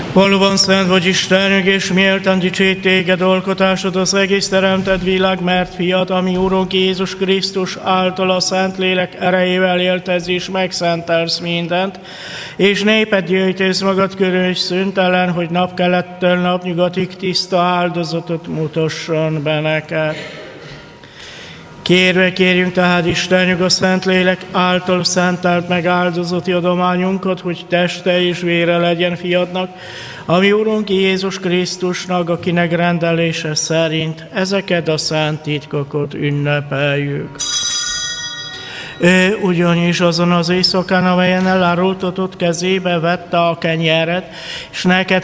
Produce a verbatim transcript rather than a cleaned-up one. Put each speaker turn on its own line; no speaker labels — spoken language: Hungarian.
Valóban szent vagy Istenünk, és méltán dicsőít téged alkotásod az egész teremtett világ, mert fiat, ami Urunk Jézus Krisztus által a Szentlélek erejével éltez és megszentelsz mindent, és néped gyűjtesz magad körül és szüntelen, hogy napkelettől napnyugatig tiszta áldozatot mutasson be neked. Kérve kérjünk tehát Istenünk a Szentlélek által szentelt meg áldozati adományunkat, hogy teste és vére legyen fiadnak, ami Urunk Jézus Krisztusnak, akinek rendelése szerint ezeket a szent titkokat ünnepeljük. Ő ugyanis azon az éjszakán, amelyen elárultatott, kezébe vette a kenyeret, és neked